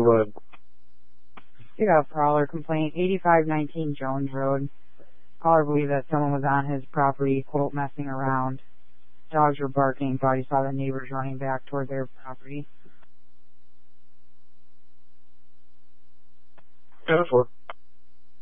go ahead. You got a prowler complaint, 8519 Jones Road. Caller believed that someone was on his property, quote, messing around. Dogs were barking, thought he saw the neighbors running back toward their property. Yeah, that's what.